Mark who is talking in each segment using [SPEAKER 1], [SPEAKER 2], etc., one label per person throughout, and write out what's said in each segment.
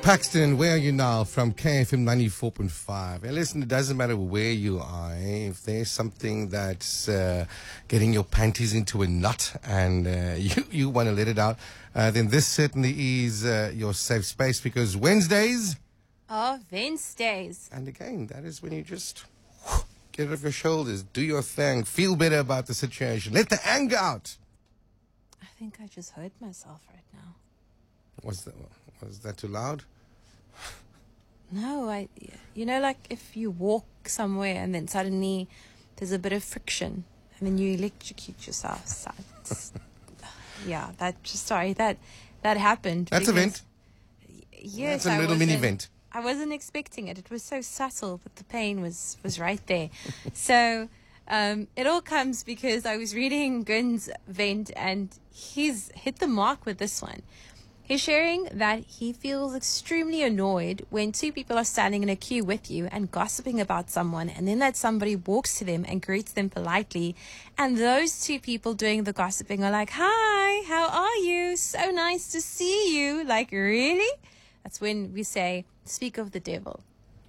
[SPEAKER 1] Paxton, where are you now? From KFM 94.5. And listen, it doesn't matter where you are. If there's something that's getting your panties into a knot and you want to let it out, then this certainly is your safe space, because Wednesdays.
[SPEAKER 2] Oh, Wednesdays.
[SPEAKER 1] And again, that is when you just get it off your shoulders, do your thing, feel better about the situation, let the anger out.
[SPEAKER 2] I think I just hurt myself right now.
[SPEAKER 1] Was that too loud?
[SPEAKER 2] No, like if you walk somewhere and then suddenly there's a bit of friction and then you electrocute yourself. So yeah, that happened.
[SPEAKER 1] That's a vent.
[SPEAKER 2] Yes,
[SPEAKER 1] that's a little mini vent.
[SPEAKER 2] I wasn't expecting it. It was so subtle, but the pain was right there. So it all comes because I was reading Gun's vent and he's hit the mark with this one. He's sharing that he feels extremely annoyed when two people are standing in a queue with you and gossiping about someone, and then that somebody walks to them and greets them politely, and those two people doing the gossiping are like, "Hi, how are you? So nice to see you." Like, really? That's when we say, speak of the devil.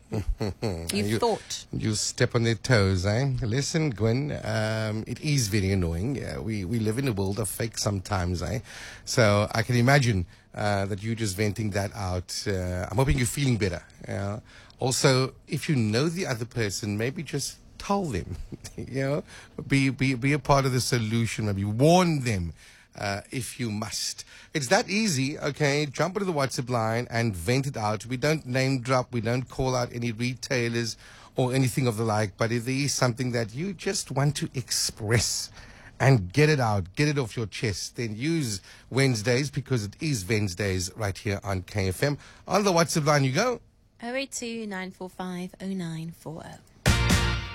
[SPEAKER 2] You thought.
[SPEAKER 1] You step on their toes, eh? Listen, Gwen, it is very annoying. We live in a world of fake sometimes, eh? So I can imagine that you just venting that out. I'm hoping you're feeling better. Also, if you know the other person, maybe just tell them. Be a part of the solution. Maybe warn them. If you must. It's that easy, okay? Jump into the WhatsApp line and vent it out. We don't name drop. We don't call out any retailers or anything of the like. But if there is something that you just want to express and get it out, get it off your chest, then use Wednesdays, because it is Wednesdays right here on KFM. On the WhatsApp line you go.
[SPEAKER 2] 082 945 0940.